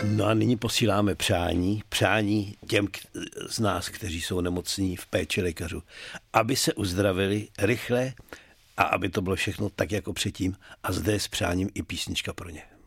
No a nyní posíláme přání těm z nás, kteří jsou nemocní v péči lékařů, aby se uzdravili rychle a aby to bylo všechno tak jako předtím. A zde je s přáním i písnička pro ně.